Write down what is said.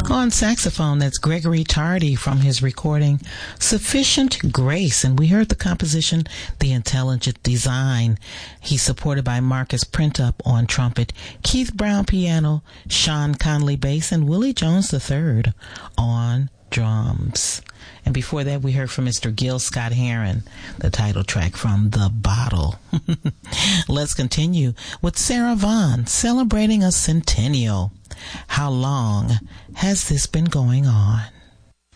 On saxophone, that's Gregory Tardy from his recording Sufficient Grace, and we heard the composition The Intelligent Design. He's supported by Marcus Printup on trumpet, Keith Brown piano, Sean Conley bass, and Willie Jones III on drums. And before that, we heard from Mr. Gil Scott-Heron, the title track from The Bottle. Let's continue with Sarah Vaughan celebrating a centennial. How long has this been going on?